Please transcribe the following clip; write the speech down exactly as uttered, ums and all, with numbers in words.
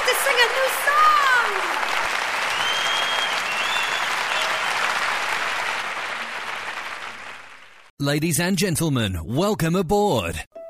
have to sing a new song. Ladies and gentlemen, welcome aboard.